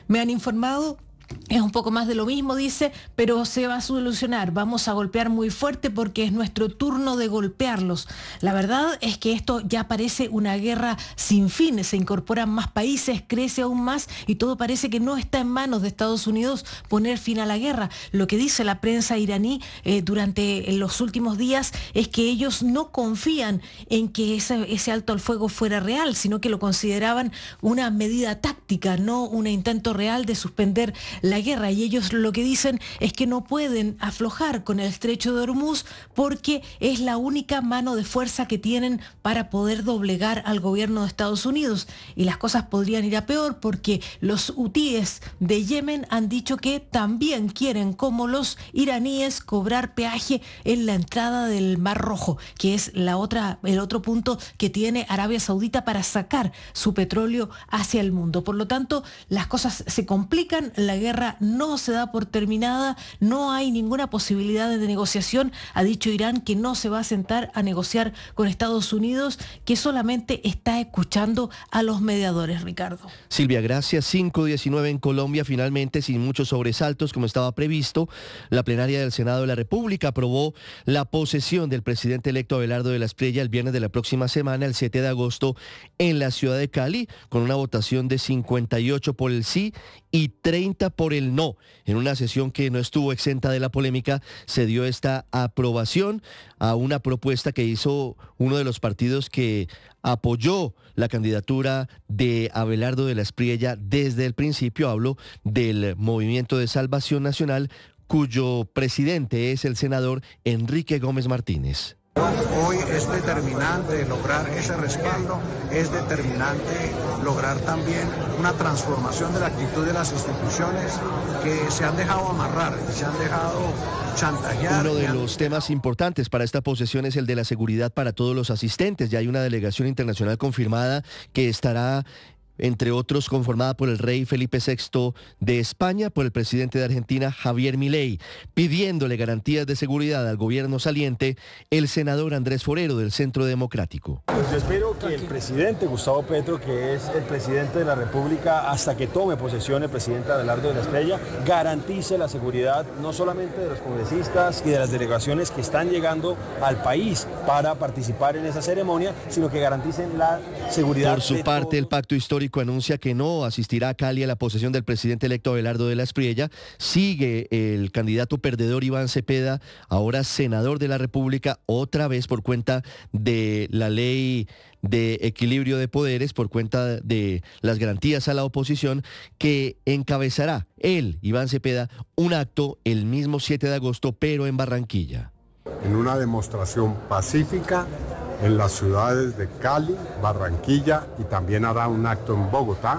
Me han informado. Es un poco más de lo mismo, dice, pero se va a solucionar. Vamos a golpear muy fuerte porque es nuestro turno de golpearlos. La verdad es que esto ya parece una guerra sin fin. Se incorporan más países, crece aún más y todo parece que no está en manos de Estados Unidos poner fin a la guerra. Lo que dice la prensa iraní durante los últimos días es que ellos no confían en que ese alto al fuego fuera real, sino que lo consideraban una medida táctica, no un intento real de suspender la guerra, y ellos lo que dicen es que no pueden aflojar con el estrecho de Hormuz porque es la única mano de fuerza que tienen para poder doblegar al gobierno de Estados Unidos, y las cosas podrían ir a peor porque los hutíes de Yemen han dicho que también quieren, como los iraníes, cobrar peaje en la entrada del Mar Rojo, que es el otro punto que tiene Arabia Saudita para sacar su petróleo hacia el mundo. Por lo tanto, las cosas se complican, la guerra no se da por terminada, no hay ninguna posibilidad de negociación. Ha dicho Irán que no se va a sentar a negociar con Estados Unidos, que solamente está escuchando a los mediadores, Ricardo. Silvia, gracias. 5:19 en Colombia, finalmente, sin muchos sobresaltos como estaba previsto, la plenaria del Senado de la República aprobó la posesión del presidente electo Abelardo de la Espriella el viernes de la próxima semana, el 7 de agosto, en la ciudad de Cali, con una votación de 58 por el sí y 30 por el no. En una sesión que no estuvo exenta de la polémica, se dio esta aprobación a una propuesta que hizo uno de los partidos que apoyó la candidatura de Abelardo de la Espriella desde el principio. Hablo del Movimiento de Salvación Nacional, cuyo presidente es el senador Enrique Gómez Martínez. Hoy es determinante lograr ese respaldo, es determinante lograr también una transformación de la actitud de las instituciones que se han dejado amarrar, se han dejado chantajear. Uno de los temas importantes para esta posesión es el de la seguridad para todos los asistentes. Ya hay una delegación internacional confirmada que estará, entre otros, conformada por el rey Felipe VI de España, por el presidente de Argentina, Javier Milei. Pidiéndole garantías de seguridad al gobierno saliente, el senador Andrés Forero, del Centro Democrático. Pues yo espero que el presidente Gustavo Petro, que es el presidente de la República, hasta que tome posesión el presidente Abelardo de la Espriella, garantice la seguridad no solamente de los congresistas y de las delegaciones que están llegando al país para participar en esa ceremonia, sino que garanticen la seguridad. Por su parte, el Pacto Histórico anuncia que no asistirá a Cali a la posesión del presidente electo Abelardo de la Espriella. Sigue el candidato perdedor Iván Cepeda, ahora senador de la República, otra vez por cuenta de la ley de equilibrio de poderes, por cuenta de las garantías a la oposición, que encabezará él, Iván Cepeda, un acto el mismo 7 de agosto, pero en Barranquilla. En una demostración pacífica en las ciudades de Cali, Barranquilla, y también hará un acto en Bogotá,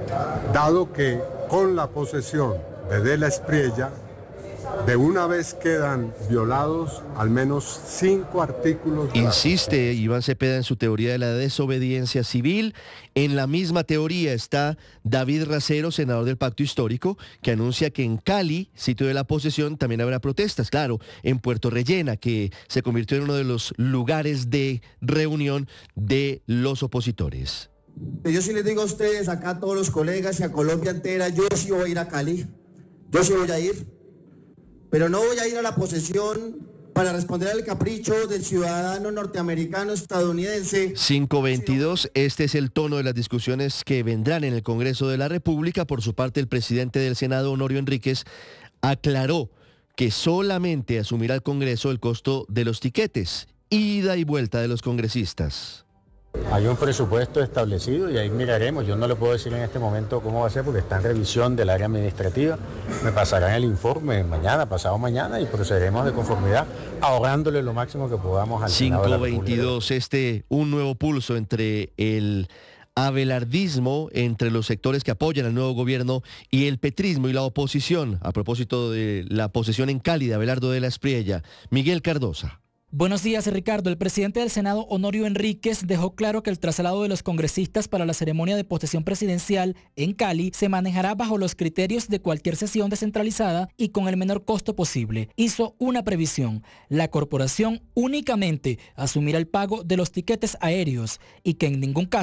dado que con la posesión de la Espriella, de una vez quedan violados al menos 5 artículos. Insiste Iván Cepeda en su teoría de la desobediencia civil. En la misma teoría está David Racero, senador del Pacto Histórico, que anuncia que en Cali, sitio de la posesión, también habrá protestas. Claro, en Puerto Rellena, que se convirtió en uno de los lugares de reunión de los opositores. Yo sí les digo a ustedes, acá a todos los colegas y a Colombia entera, yo sí voy a ir a Cali, yo sí voy a ir. Pero no voy a ir a la posesión para responder al capricho del ciudadano norteamericano estadounidense. 5:22, este es el tono de las discusiones que vendrán en el Congreso de la República. Por su parte, el presidente del Senado, Honorio Enríquez, aclaró que solamente asumirá el Congreso el costo de los tiquetes, ida y vuelta de los congresistas. Hay un presupuesto establecido y ahí miraremos. Yo no le puedo decir en este momento cómo va a ser porque está en revisión del área administrativa. Me pasarán el informe mañana, pasado mañana, y procederemos de conformidad, ahorrándole lo máximo que podamos al Senado de la República. 5:22, un nuevo pulso entre el abelardismo, entre los sectores que apoyan al nuevo gobierno, y el petrismo y la oposición, a propósito de la posesión en Cali de Abelardo de la Espriella. Miguel Cardosa. Buenos días, Ricardo. El presidente del Senado, Honorio Enríquez, dejó claro que el traslado de los congresistas para la ceremonia de posesión presidencial en Cali se manejará bajo los criterios de cualquier sesión descentralizada y con el menor costo posible. Hizo una previsión: la corporación únicamente asumirá el pago de los tiquetes aéreos y que en ningún caso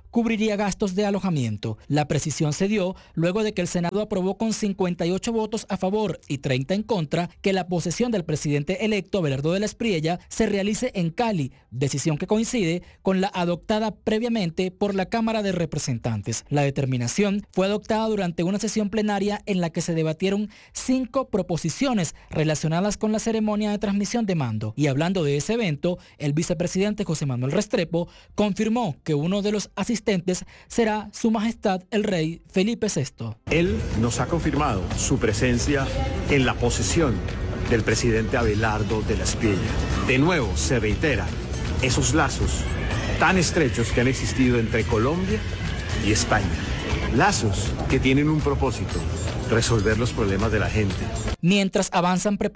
cubriría gastos de alojamiento. La precisión se dio luego de que el Senado aprobó con 58 votos a favor y 30 en contra que la posesión del presidente electo Abelardo de la Espriella se realice en Cali, decisión que coincide con la adoptada previamente por la Cámara de Representantes. La determinación fue adoptada durante una sesión plenaria en la que se debatieron 5 proposiciones relacionadas con la ceremonia de transmisión de mando. Y hablando de ese evento, el vicepresidente José Manuel Restrepo confirmó que uno de los asistentes será Su Majestad el Rey Felipe VI. Él nos ha confirmado su presencia en la posesión del presidente Abelardo de la Espriella. De nuevo se reitera esos lazos tan estrechos que han existido entre Colombia y España. Lazos que tienen un propósito, resolver los problemas de la gente. Mientras avanzan